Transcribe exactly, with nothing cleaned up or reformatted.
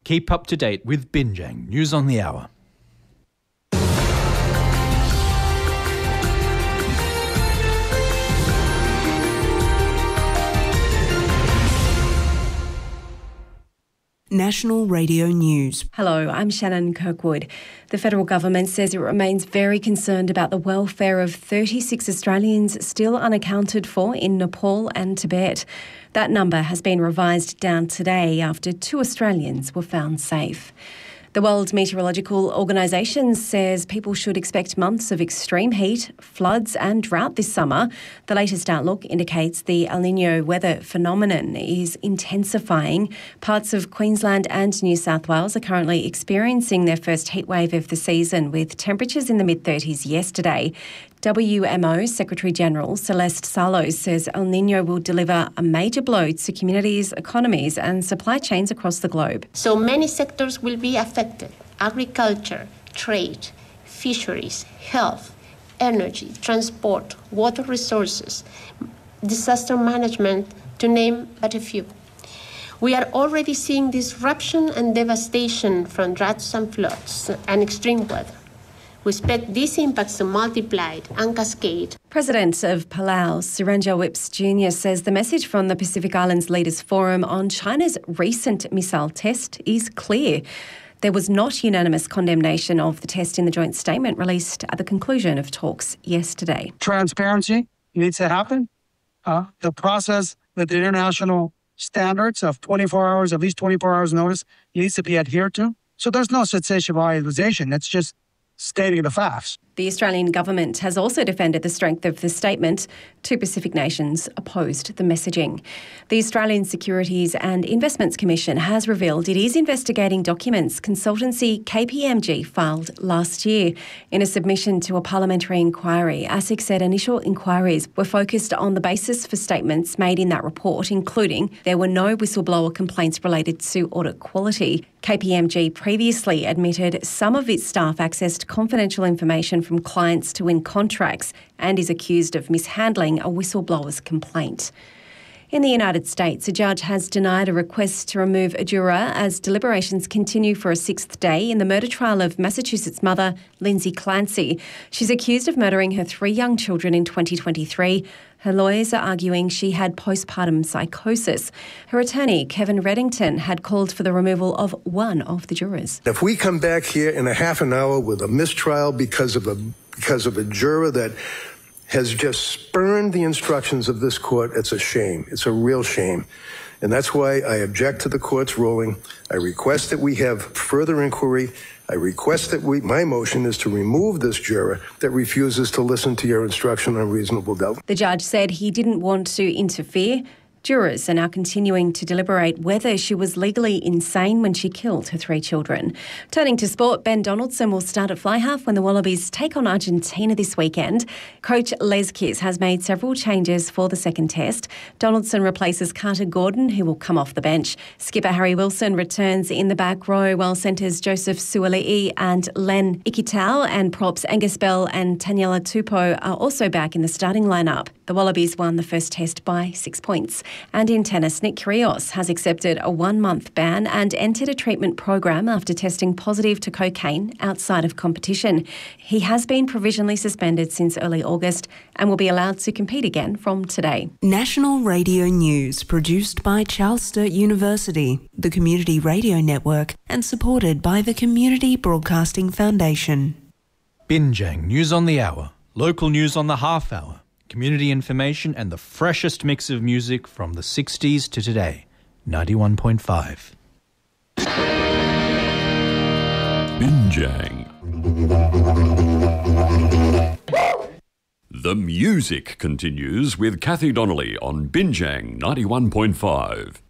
Keep up to date with Binjang News on the Hour. National Radio News. Hello, I'm Shannon Kirkwood. The federal government says it remains very concerned about the welfare of thirty-six Australians still unaccounted for in Nepal and Tibet. That number has been revised down today after two Australians were found safe. The World Meteorological Organisation says people should expect months of extreme heat, floods and drought this summer. The latest outlook indicates the El Niño weather phenomenon is intensifying. Parts of Queensland and New South Wales are currently experiencing their first heatwave of the season, with temperatures in the mid-thirties yesterday. W M O Secretary-General Celeste Sarlo says El Niño will deliver a major blow to communities, economies and supply chains across the globe. So many sectors will be affected: agriculture, trade, fisheries, health, energy, transport, water resources, disaster management, to name but a few. We are already seeing disruption and devastation from droughts and floods and extreme weather. We expect these impacts to multiply and cascade. President of Palau, Surendra Whips Junior says the message from the Pacific Islands Leaders Forum on China's recent missile test is clear. There was not unanimous condemnation of the test in the joint statement released at the conclusion of talks yesterday. Transparency needs to happen. Uh, the process with the international standards of twenty-four hours, at least twenty-four hours notice, needs to be adhered to. So there's no sensationalization. It's just stating the facts. The Australian government has also defended the strength of the statement. Two Pacific nations opposed the messaging. The Australian Securities and Investments Commission has revealed it is investigating documents consultancy K P M G filed last year. In a submission to a parliamentary inquiry, ASIC said initial inquiries were focused on the basis for statements made in that report, including there were no whistleblower complaints related to audit quality. K P M G previously admitted some of its staff accessed confidential information from clients to win contracts and is accused of mishandling a whistleblower's complaint. In the United States, a judge has denied a request to remove a juror as deliberations continue for a sixth day in the murder trial of Massachusetts mother Lindsay Clancy. She's accused of murdering her three young children in twenty twenty-three. Her lawyers are arguing she had postpartum psychosis. Her attorney, Kevin Reddington, had called for the removal of one of the jurors. If we come back here in a half an hour with a mistrial because of a because of a juror that has just spurned the instructions of this court, it's a shame. It's a real shame. And that's why I object to the court's ruling. I request that we have further inquiry. I request that we, my motion is to remove this juror that refuses to listen to your instruction on reasonable doubt. The judge said he didn't want to interfere. Jurors are now continuing to deliberate whether she was legally insane when she killed her three children. Turning to sport, Ben Donaldson will start at fly half when the Wallabies take on Argentina this weekend. Coach Les Kiss has made several changes for the second test. Donaldson replaces Carter Gordon, who will come off the bench. Skipper Harry Wilson returns in the back row, while centres Joseph Suali'i and Len Ikitau and props Angus Bell and Taniela Tupou are also back in the starting lineup. The Wallabies won the first test by six points. And in tennis, Nick Kyrgios has accepted a one-month ban and entered a treatment program after testing positive to cocaine outside of competition. He has been provisionally suspended since early August and will be allowed to compete again from today. National Radio News, produced by Charles Sturt University, the Community Radio Network, and supported by the Community Broadcasting Foundation. Binjang News on the Hour, local news on the half hour, community information and the freshest mix of music from the sixties to today. ninety-one point five. Binjang. The music continues with Kathy Donnelly on Binjang ninety-one point five.